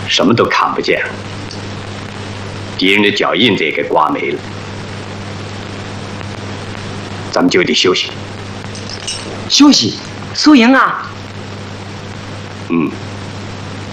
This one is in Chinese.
什么都看不见了，敌人的脚印子也给刮没了，咱们就得休息。 休息，输赢啊！ 嗯。